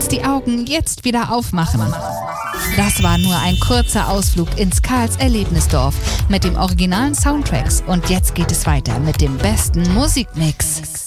kannst die Augen jetzt wieder aufmachen. Das war nur ein kurzer Ausflug ins Karls Erlebnisdorf mit dem originalen Soundtracks. Und jetzt geht es weiter mit dem besten Musikmix.